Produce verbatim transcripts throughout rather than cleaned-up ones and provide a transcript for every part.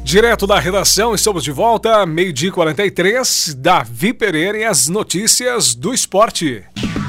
Direto da redação, estamos de volta, meio-dia e quarenta e três, Davi Pereira e as notícias do esporte.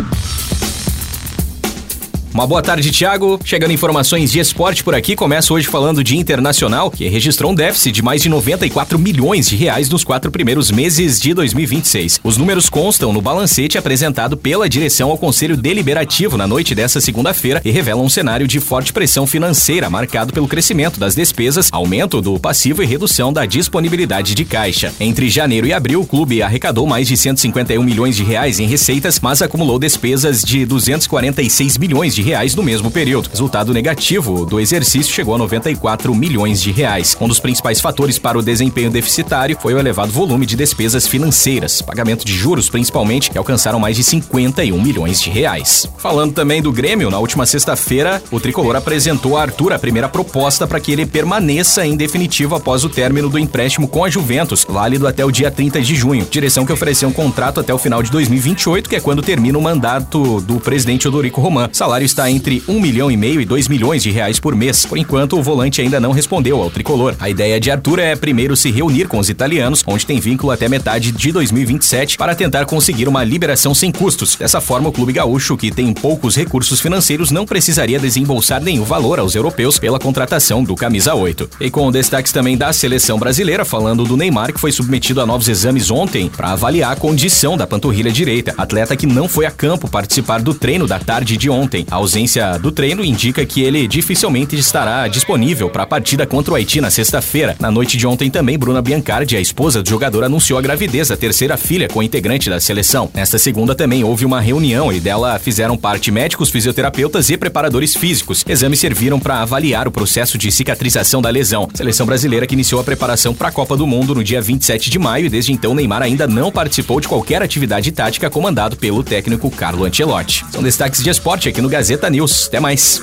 Uma boa tarde, Thiago. Chegando informações de esporte por aqui, começo hoje falando de Internacional, que registrou um déficit de mais de noventa e quatro milhões de reais nos quatro primeiros meses de dois mil e vinte e seis. Os números constam no balancete apresentado pela direção ao Conselho Deliberativo na noite desta segunda-feira e revelam um cenário de forte pressão financeira marcado pelo crescimento das despesas, aumento do passivo e redução da disponibilidade de caixa. Entre janeiro e abril, o clube arrecadou mais de cento e cinquenta e um milhões de reais em receitas, mas acumulou despesas de duzentos e quarenta e seis milhões de reais no mesmo período. Resultado negativo do exercício chegou a noventa e quatro milhões de reais. Um dos principais fatores para o desempenho deficitário foi o elevado volume de despesas financeiras, pagamento de juros principalmente, que alcançaram mais de cinquenta e um milhões de reais. Falando também do Grêmio, na última sexta-feira, o tricolor apresentou a Arthur a primeira proposta para que ele permaneça em definitivo após o término do empréstimo com a Juventus, válido até o dia trinta de junho. Direção que ofereceu um contrato até o final de dois mil e vinte e oito, que é quando termina o mandato do presidente Odorico Roman. O salário está entre um milhão e meio e dois milhões de reais por mês. Por enquanto, o volante ainda não respondeu ao tricolor. A ideia de Arthur é primeiro se reunir com os italianos, onde tem vínculo até metade de dois mil e vinte e sete, para tentar conseguir uma liberação sem custos. Dessa forma, o clube gaúcho, que tem poucos recursos financeiros, não precisaria desembolsar nenhum valor aos europeus pela contratação do camisa oito. E com destaques também da seleção brasileira, falando do Neymar, que foi submetido a novos exames ontem para avaliar a condição da panturrilha direita. Atleta que não foi a campo participar do treino da tarde de ontem. A ausência do treino indica que ele dificilmente estará disponível para a partida contra o Haiti na sexta-feira. Na noite de ontem também, Bruna Biancardi, a esposa do jogador, anunciou a gravidez da terceira filha com o integrante da seleção. Nesta segunda também houve uma reunião e dela fizeram parte médicos, fisioterapeutas e preparadores físicos. Exames serviram para avaliar o processo de cicatrização da lesão. A seleção brasileira que iniciou a preparação para a Copa do Mundo no dia vinte e sete de maio e desde então Neymar ainda não participou de qualquer atividade tática comandado pelo técnico Carlo Ancelotti. São destaques de esporte aqui no Gazeta News. Até mais.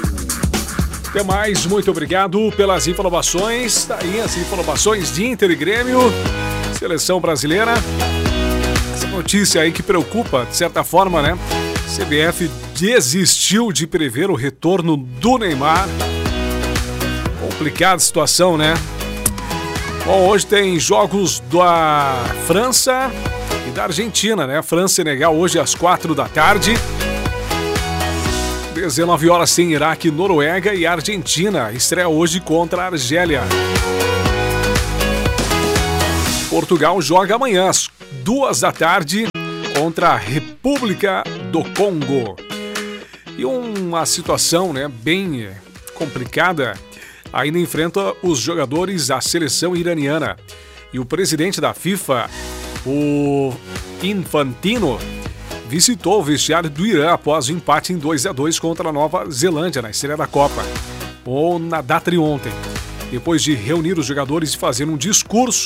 Até mais, muito obrigado pelas informações. Tá aí as informações de Inter e Grêmio, seleção brasileira. Essa notícia aí que preocupa, de certa forma, né? C B F desistiu de prever o retorno do Neymar. Complicada situação, né? Bom, hoje tem jogos da França e da Argentina, né? França e Senegal hoje às quatro da tarde. dezenove horas tem Iraque, Noruega e Argentina. Estreia hoje contra a Argélia. Portugal joga amanhã às duas da tarde contra a República do Congo. E uma situação, né, bem complicada ainda enfrenta os jogadores da seleção iraniana. E o presidente da FIFA, o Infantino, visitou o vestiário do Irã após o empate em dois a dois contra a Nova Zelândia na estreia da Copa, ou na data de ontem. Depois de reunir os jogadores e fazer um discurso,